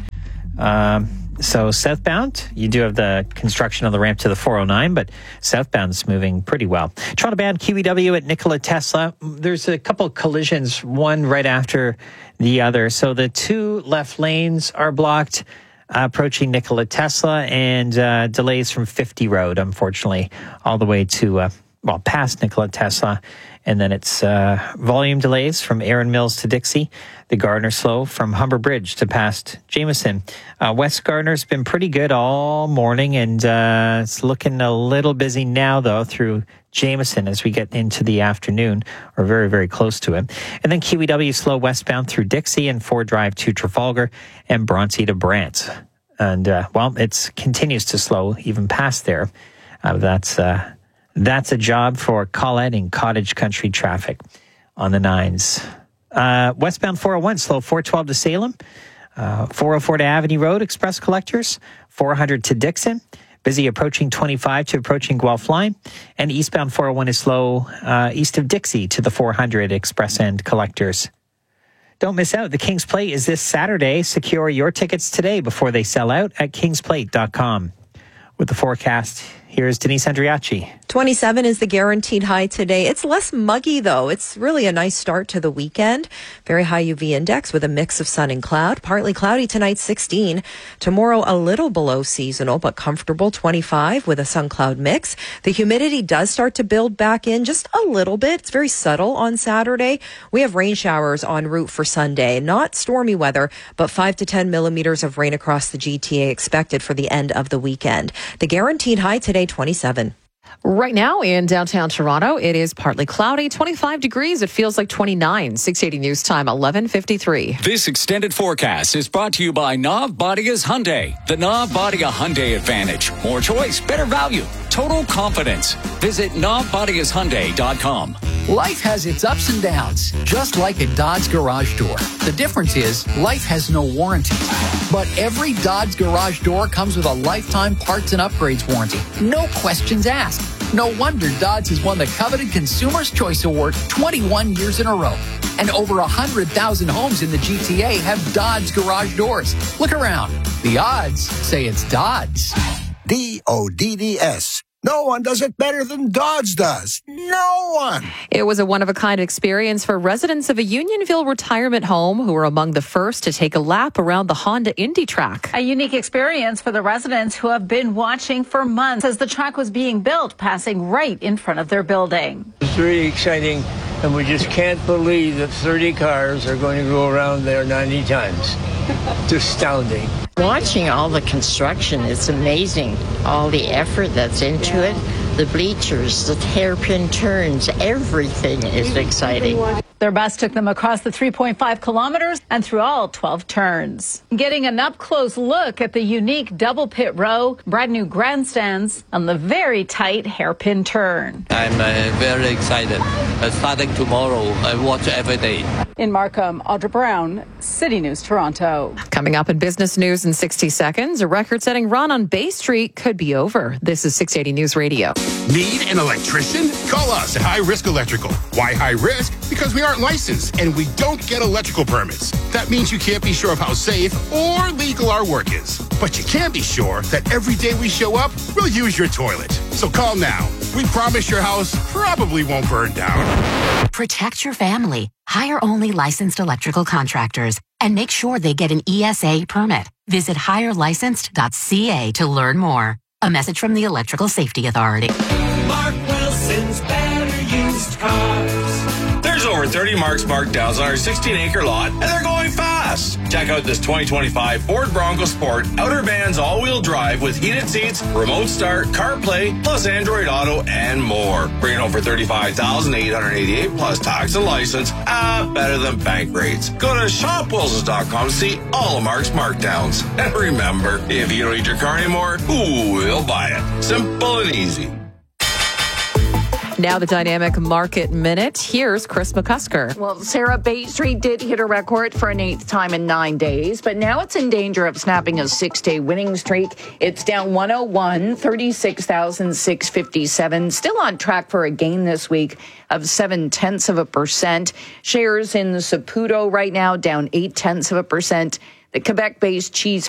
Um, So southbound, you do have the construction on the ramp to the four oh nine, but southbound's moving pretty well. Toronto bound Q E W at Nikola Tesla. There's a couple of collisions, one right after the other. So the two left lanes are blocked uh, approaching Nikola Tesla, and uh, delays from fifty Road, unfortunately, all the way to, uh, well, past Nikola Tesla. And then it's uh, volume delays from Erin Mills to Dixie. The Gardner slow from Humber Bridge to past Jameson. Uh, West Gardner's been pretty good all morning, and uh, it's looking a little busy now, though, through Jameson as we get into the afternoon, or very, very close to it. And then Q E W slow westbound through Dixie and Ford Drive to Trafalgar and Bronte to Brant. And, uh, well, it continues to slow even past there. Uh, that's... Uh, That's a job for Colette and Cottage Country traffic on the nines. Uh, westbound four oh one, slow four twelve to Salem, uh, four oh four to Avenue Road, Express Collectors, four hundred to Dixon, busy approaching twenty-five to approaching Guelph Line, and eastbound four oh one is slow uh, east of Dixie to the four hundred Express End Collectors. Don't miss out. The King's Plate is this Saturday. Secure your tickets today before they sell out at kings plate dot com. With the forecast, here's Denise Andriachi. twenty-seven is the guaranteed high today. It's less muggy, though. It's really a nice start to the weekend. Very high U V index with a mix of sun and cloud. Partly cloudy tonight, sixteen. Tomorrow, a little below seasonal, but comfortable, twenty-five with a sun cloud mix. The humidity does start to build back in just a little bit. It's very subtle on Saturday. We have rain showers en route for Sunday. Not stormy weather, but five to ten millimeters of rain across the G T A expected for the end of the weekend. The guaranteed high today, twenty-seven. Right now in downtown Toronto, it is partly cloudy, twenty-five degrees. It feels like twenty-nine. six eighty News Time, eleven fifty-three. This extended forecast is brought to you by Nav Badia's Hyundai. The Nav Badia Hyundai Advantage. More choice, better value, total confidence. Visit nav badias hyundai dot com. Life has its ups and downs, just like a Dodge garage door. The difference is life has no warranty. But every Dodge garage door comes with a lifetime parts and upgrades warranty. No questions asked. No wonder Dodge has won the coveted Consumer's Choice Award twenty-one years in a row. And over one hundred thousand homes in the G T A have Dodge garage doors. Look around. The odds say it's Dodge. D O D D S. No one does it better than Dodge does. No one. It was a one-of-a-kind experience for residents of a Unionville retirement home who were among the first to take a lap around the Honda Indy track. A unique experience for the residents who have been watching for months as the track was being built, passing right in front of their building. It's really exciting, and we just can't believe that thirty cars are going to go around there ninety times. It's astounding. Watching all the construction, it's amazing. All the effort that's into it, the bleachers, the hairpin turns, everything is exciting. Their bus took them across the three point five kilometers and through all twelve turns. Getting an up-close look at the unique double pit row, brand new grandstands on the very tight hairpin turn. I'm uh, very excited. Uh, starting tomorrow, I watch every day. In Markham, Audra Brown, City News Toronto. Coming up in business news in sixty seconds, a record-setting run on Bay Street could be over. This is six eighty News Radio. Need an electrician? Call us at High Risk Electrical. Why high risk? Because we aren't licensed and we don't get electrical permits. That means you can't be sure of how safe or legal our work is. But you can be sure that every day we show up, we'll use your toilet. So call now. We promise your house probably won't burn down. Protect your family. Hire only licensed electrical contractors and make sure they get an E S A permit. Visit hire licensed dot c a to learn more. A message from the Electrical Safety Authority. Mark Wilson's Better Used Cars. There's over thirty Mark's markdowns on our sixteen acre lot, and they're going fast. Check out this twenty twenty-five Ford Bronco Sport Outer Bands all-wheel drive with heated seats, remote start, CarPlay, plus Android Auto, and more. Bringing home for thirty-five thousand eight hundred eighty-eight dollars plus tax and license. Ah, better than bank rates. Go to shop wilsons dot com to see all of Mark's markdowns. And remember, if you don't need your car anymore, who will buy it? Simple and easy. Now the Dynamic Market Minute. Here's Chris McCusker. Well, Sarah, Bay Street did hit a record for an eighth time in nine days, but now it's in danger of snapping a six-day winning streak. It's down one oh one, thirty-six thousand six hundred fifty-seven. Still on track for a gain this week of seven-tenths of a percent. Shares in Saputo right now down eight-tenths of a percent. The Quebec-based cheese